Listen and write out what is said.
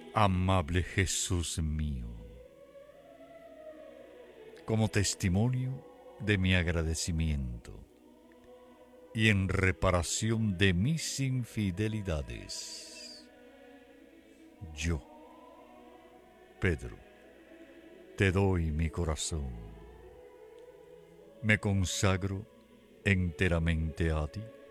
Amable Jesús mío, como testimonio de mi agradecimiento y en reparación de mis infidelidades, yo, Pedro, te doy mi corazón. Me consagro enteramente a ti